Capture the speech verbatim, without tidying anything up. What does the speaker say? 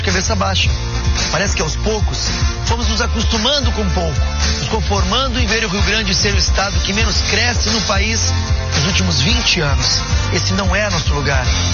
cabeça baixa. Parece que aos poucos fomos nos acostumando com pouco, nos conformando em ver o Rio Grande ser o estado que menos cresce no país nos últimos vinte anos. Esse não é nosso lugar.